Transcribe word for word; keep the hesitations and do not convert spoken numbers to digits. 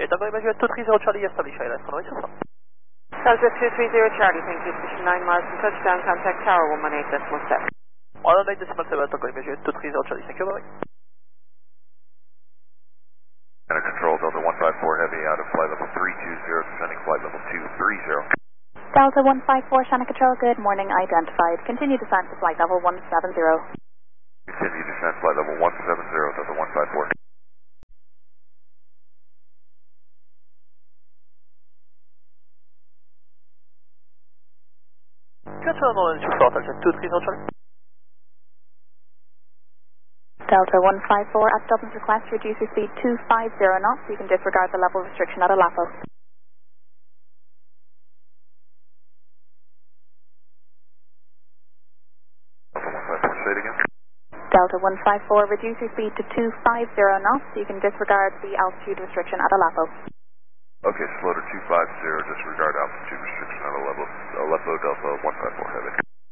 Okay, Tango Lima two three zero Charlie, establish I L S runway two four. Delta two three zero Charlie, thank you. Position nine miles from touchdown, contact tower one one eight decimal seven. one one eight decimal seven, Tango Lima two three zero Charlie, thank you, bye bye. Center control, Delta one five four Heavy out of flight level three two zero, descending flight level two three zero. Delta one five four, Shannon Control, good morning, identified. Continue descent to flight level one seven zero. Continue descent flight level one seven zero, Delta one five four. Good to know two four, Delta two three zero Charlie. Delta one five four, at Dublin's request, reduce your speed two five zero knots, so you can disregard the level restriction at Alapo. Delta one five four, say it again. Delta one five four, reduce your speed to two five zero knots, so you can disregard the altitude restriction at Alapo. Okay, slow to two five zero, disregard altitude restriction at Aleppo, Aleppo Delta one five four Heavy.